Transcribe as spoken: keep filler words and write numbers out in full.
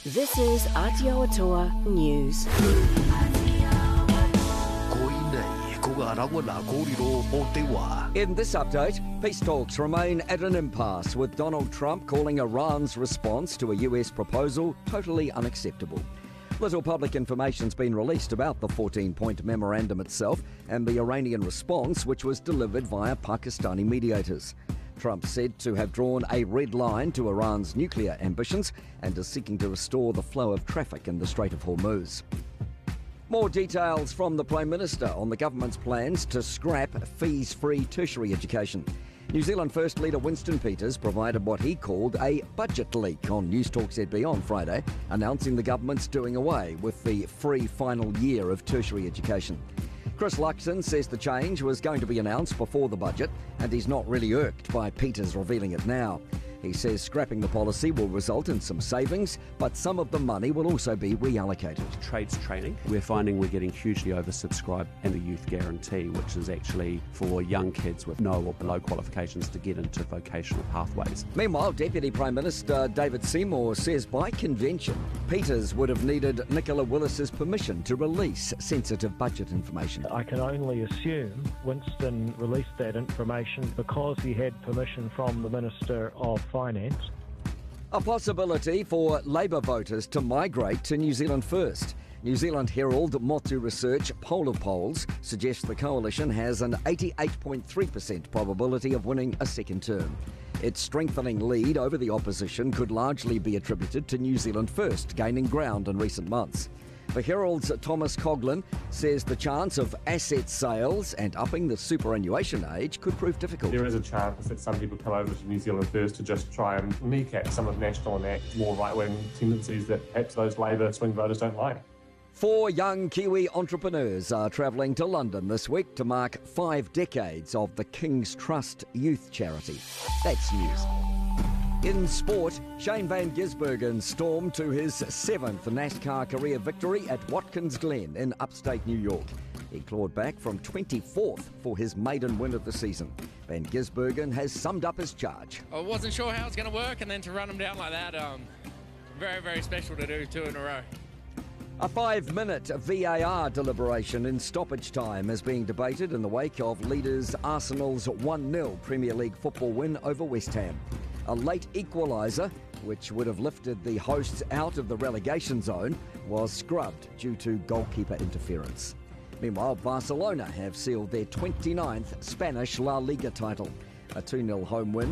This is Aotearoa News. In this update, peace talks remain at an impasse, with Donald Trump calling Iran's response to a U S proposal totally unacceptable. Little public information's been released about the fourteen-point memorandum itself and the Iranian response, which was delivered via Pakistani mediators. Trump said to have drawn a red line to Iran's nuclear ambitions and is seeking to restore the flow of traffic in the Strait of Hormuz. More details from the Prime Minister on the government's plans to scrap fees-free tertiary education. New Zealand First leader Winston Peters provided what he called a budget leak on Newstalk Z B on Friday, announcing the government's doing away with the free final year of tertiary education. Chris Luxon says the change was going to be announced before the budget, and he's not really irked by Peters revealing it now. He says scrapping the policy will result in some savings, but some of the money will also be reallocated. Trades training, we're finding we're getting hugely oversubscribed, and the youth guarantee, which is actually for young kids with no or below qualifications to get into vocational pathways. Meanwhile, Deputy Prime Minister David Seymour says by convention, Peters would have needed Nicola Willis's permission to release sensitive budget information. I can only assume Winston released that information because he had permission from the Minister of Finance. A possibility for Labour voters to migrate to New Zealand First. New Zealand Herald Motu Research poll of polls suggests the coalition has an eighty-eight point three percent probability of winning a second term. Its strengthening lead over the opposition could largely be attributed to New Zealand First gaining ground in recent months. The Herald's Thomas Coughlin says the chance of asset sales and upping the superannuation age could prove difficult. There is a chance that some people come over to New Zealand First to just try and kneecap some of National and Act's more right-wing tendencies that perhaps those Labour swing voters don't like. Four young Kiwi entrepreneurs are travelling to London this week to mark five decades of the King's Trust youth charity. That's news. In sport, Shane Van Gisbergen stormed to his seventh NASCAR career victory at Watkins Glen in upstate New York. He clawed back from twenty-fourth for his maiden win of the season. Van Gisbergen has summed up his charge. I wasn't sure how it was going to work, and then to run him down like that, um, very, very special to do two in a row. A five-minute V A R deliberation in stoppage time is being debated in the wake of leaders Arsenal's one nil Premier League football win over West Ham. A late equaliser, which would have lifted the hosts out of the relegation zone, was scrubbed due to goalkeeper interference. Meanwhile, Barcelona have sealed their twenty-ninth Spanish La Liga title. A two nil home win